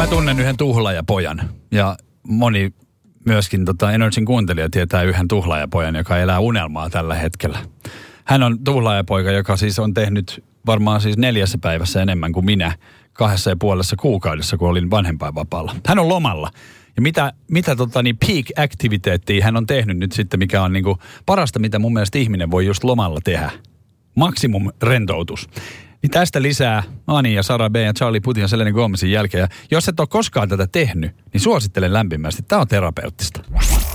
Mä tunnen yhden tuhlaajapojan ja moni myöskin Energyn kuuntelija tietää yhden tuhlaajapojan, joka elää unelmaa tällä hetkellä. Hän on tuhlaajapoika, joka siis on tehnyt varmaan siis 4 päivässä enemmän kuin minä 2,5 kuukaudessa, kun olin vanhempainvapaalla. Hän on lomalla. Ja mitä peak activiteettia hän on tehnyt nyt sitten, mikä on niinku parasta, mitä mun mielestä ihminen voi just lomalla tehdä. Maksimum rentoutus. Niin tästä lisää Ani ja Sara B ja Charlie Putin ja Selene Gomezin jälkeen. Ja jos et ole koskaan tätä tehnyt, niin suosittelen lämpimästi. Tämä on terapeuttista.